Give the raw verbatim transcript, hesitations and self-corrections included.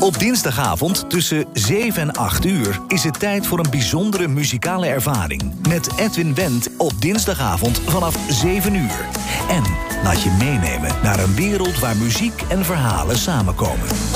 Op dinsdagavond tussen zeven en acht uur is het tijd voor een bijzondere muzikale ervaring. Met Edwin Wendt op dinsdagavond vanaf zeven uur. En laat je meenemen naar een wereld waar muziek en verhalen samenkomen.